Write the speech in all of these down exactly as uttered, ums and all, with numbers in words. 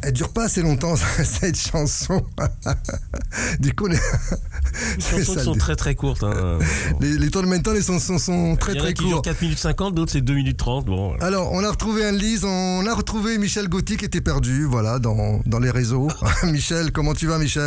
elle dure pas assez longtemps cette chanson. Du coup, les, les chansons sont très très courtes. Hein. Les, les Tormentone, les chansons sont très très courtes. Il y en a qui courts. durent quatre minutes cinquante, d'autres c'est deux minutes trente. Bon. Alors, on a retrouvé Anne-Lise, on a retrouvé Michel Gauthier qui était perdu, voilà, dans, dans les réseaux. Michel, comment tu vas, Michel ?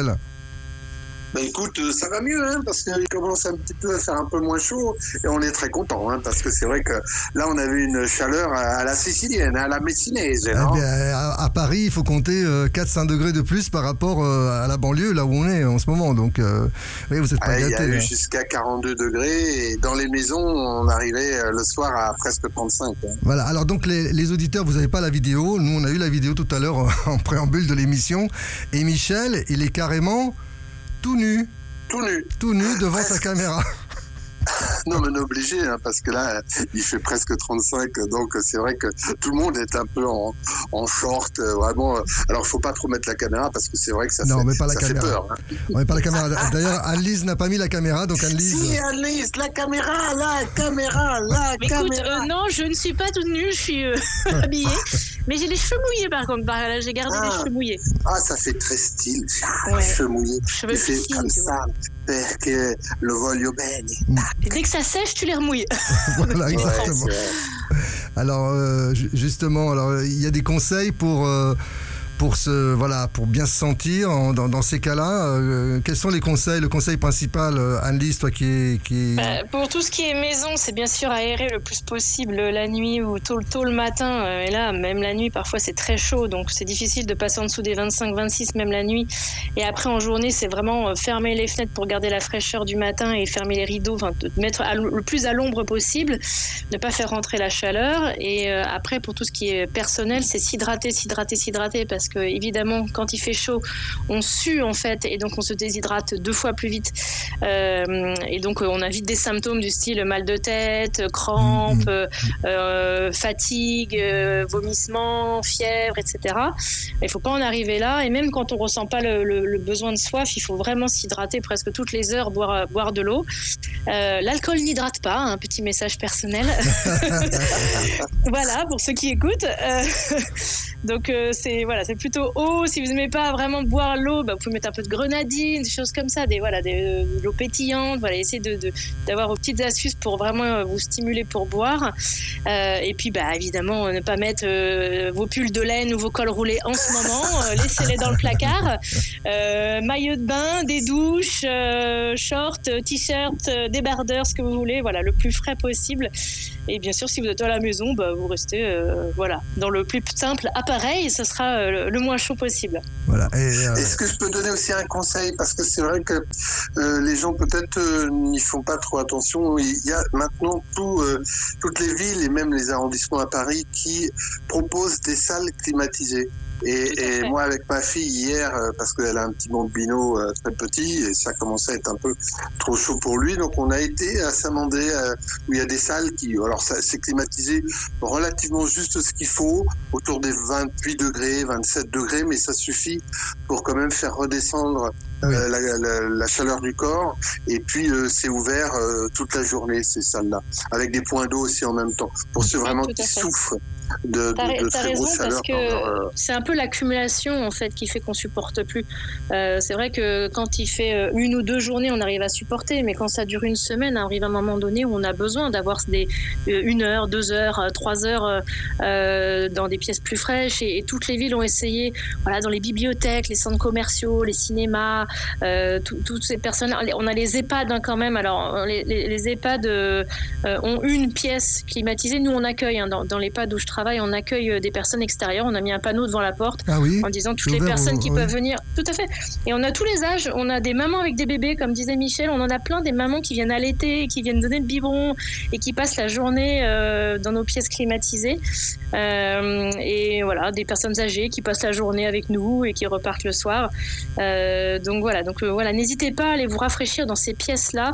Bah écoute, ça va mieux, hein, parce qu'il commence un petit peu à faire un peu moins chaud, et on est très content, hein, parce que c'est vrai que là, on avait une chaleur à la sicilienne, à la messinaise. Eh non bien, à, à Paris, il faut compter euh, quatre à cinq degrés de plus par rapport euh, à la banlieue, là où on est en ce moment. Donc, euh, oui, vous n'êtes pas ouais, gâtés. Il y a eu hein. jusqu'à quarante-deux degrés, et dans les maisons, on arrivait le soir à presque trente-cinq. Hein. Voilà, alors donc les, les auditeurs, vous n'avez pas la vidéo. Nous, on a eu la vidéo tout à l'heure en préambule de l'émission. Et Michel, il est carrément tout nu. Tout nu. Tout nu devant sa caméra. Non, mais obligé, hein, parce que là, il fait presque trente-cinq, donc c'est vrai que tout le monde est un peu en, en short, euh, vraiment. Alors, il ne faut pas trop mettre la caméra, parce que c'est vrai que ça, non, fait, mais pas la ça caméra. fait peur. Hein. On met pas la caméra. D'ailleurs, Anne-Lise n'a pas mis la caméra, donc Anne-Lise... Si, Anne-Lise, la caméra, la caméra, la mais caméra. Écoute, euh, non, je ne suis pas toute nue, je suis euh, habillée. Mais j'ai les cheveux mouillés, par contre. Bah, là, j'ai gardé ah. les cheveux mouillés. Ah, ça fait très style. Ah, ouais. Cheveux mouillés. Cheveux c'est piscine, comme tu ça, perché le voglio bene. Et dès que ça sèche, tu les remouilles. Voilà, exactement. Ouais, alors, euh, justement, alors il y a des conseils pour... Euh, Pour, se, voilà, pour bien se sentir en, dans, dans ces cas-là, euh, quels sont les conseils, le conseil principal, euh, Anne-Lise, toi qui est... Qui est... Bah, pour tout ce qui est maison, c'est bien sûr aérer le plus possible la nuit ou tôt, tôt le matin. Euh, et là, même la nuit, parfois c'est très chaud, donc c'est difficile de passer en dessous des vingt-cinq vingt-six, même la nuit. Et après, en journée, c'est vraiment fermer les fenêtres pour garder la fraîcheur du matin et fermer les rideaux, enfin, de mettre à, le plus à l'ombre possible, ne pas faire rentrer la chaleur. Et euh, après, pour tout ce qui est personnel, c'est s'hydrater, s'hydrater, s'hydrater, parce que évidemment, quand il fait chaud, on sue en fait, et donc on se déshydrate deux fois plus vite. Euh, et donc on a vite des symptômes du style mal de tête, crampes, euh, fatigue, euh, vomissement, fièvre, et cetera. Il ne faut pas en arriver là. Et même quand on ne ressent pas le, le, le besoin de soif, il faut vraiment s'hydrater presque toutes les heures, boire, boire de l'eau. Euh, l'alcool n'hydrate pas, un petit message personnel. Voilà, pour ceux qui écoutent. Euh, donc euh, c'est voilà, c'est plutôt eau. Si vous n'aimez pas vraiment boire l'eau, bah, vous pouvez mettre un peu de grenadine, des choses comme ça, des voilà, des, de l'eau pétillante. Voilà, essayez de, de d'avoir vos petites astuces pour vraiment vous stimuler pour boire. Euh, et puis bah évidemment ne pas mettre euh, vos pulls de laine ou vos cols roulés en ce moment. Euh, laissez-les dans le placard. Euh, maillot de bain, des douches, euh, shorts, t-shirts, euh, débardeurs, ce que vous voulez. Voilà, le plus frais possible. Et bien sûr, si vous êtes à la maison, bah, vous restez euh, voilà, dans le plus simple appareil, ce sera euh, le moins chaud possible. Voilà. Et euh... Est-ce que je peux donner aussi un conseil? Parce que c'est vrai que euh, les gens peut-être euh, n'y font pas trop attention. Il y a maintenant tout, euh, toutes les villes et même les arrondissements à Paris qui proposent des salles climatisées. Et, et moi, avec ma fille hier, parce qu'elle a un petit bambino euh, très petit, et ça commençait à être un peu trop chaud pour lui, donc on a été à Saint-Mandé, euh, où il y a des salles qui, alors ça, c'est climatisé relativement juste ce qu'il faut, autour des vingt-huit degrés, vingt-sept degrés, mais ça suffit pour quand même faire redescendre oui. euh, la, la, la chaleur du corps. Et puis euh, c'est ouvert euh, toute la journée, ces salles-là, avec des points d'eau aussi en même temps, pour ceux vraiment qui souffrent de, t'as, de, de t'as très raison, grosse chaleur. Parce que leur... c'est un peu l'accumulation en fait qui fait qu'on supporte plus. Euh, c'est vrai que quand il fait une ou deux journées, on arrive à supporter, mais quand ça dure une semaine, arrive un moment donné où on a besoin d'avoir des une heure, deux heures, trois heures euh, dans des pièces plus fraîches. Et, et toutes les villes ont essayé, voilà, dans les bibliothèques, les centres commerciaux, les cinémas, euh, tout, toutes ces personnes. On a les EHPAD hein, quand même. Alors les, les, les EHPAD euh, ont une pièce climatisée. Nous on accueille hein, dans, dans l'EHPAD où je travaille, on accueille des personnes extérieures. On a mis un panneau devant la porte ah oui, en disant toutes les personnes au... qui oui. peuvent venir. Tout à fait. Et on a tous les âges. On a des mamans avec des bébés, comme disait Michel. On en a plein des mamans qui viennent allaiter, qui viennent donner le biberon et qui passent la journée euh, dans nos pièces climatisées. Euh, et voilà, des personnes âgées qui passent la journée avec nous et qui repartent le soir. Euh, donc voilà. Donc euh, voilà, n'hésitez pas à aller vous rafraîchir dans ces pièces-là.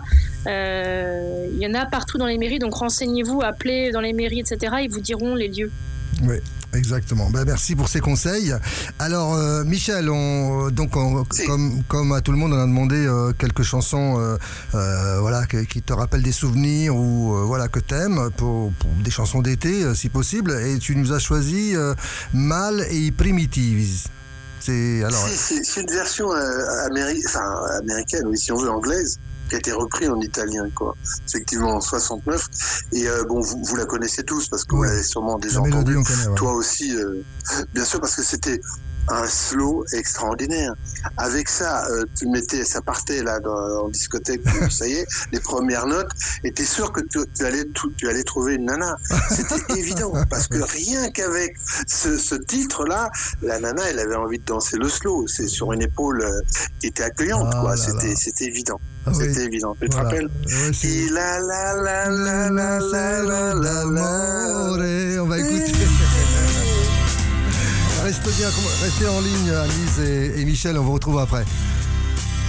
Euh, il y en a partout dans les mairies. Donc renseignez-vous, appelez dans les mairies, et cetera. Ils vous diront les lieux. Oui, exactement. Ben, merci pour ces conseils. Alors, euh, Michel, on, donc, on, comme, comme à tout le monde, on a demandé euh, quelques chansons euh, euh, voilà, que, qui te rappellent des souvenirs ou euh, voilà, que t'aimes, pour, pour des chansons d'été, euh, si possible. Et tu nous as choisi euh, Mal et Primitives. C'est alors. C'est, c'est une version euh, améri... enfin, américaine, oui, si on veut, anglaise, qui a été repris en italien, quoi. Effectivement, en soixante-neuf. Et euh, bon, vous, vous la connaissez tous parce que ouais. vous l'avez sûrement déjà entendu. Ouais. Toi aussi, euh, bien sûr, parce que c'était un slow extraordinaire. Avec ça, euh, tu mettais, ça partait là dans, en discothèque, ça y est, les premières notes, et t'es sûr que tu, tu allais, tu, tu allais trouver une nana. C'était évident, parce que rien qu'avec ce, ce titre-là, la nana, elle avait envie de danser le slow. C'est sur une épaule euh, qui était accueillante, ah, quoi. Là, c'était, là. c'était évident. Ah, c'était oui. évident. Tu te voilà. rappelles ouais, Et la la la la la la la la la. On va écouter. Restez bien, restez en ligne, Alice et, et Michel, on vous retrouve après.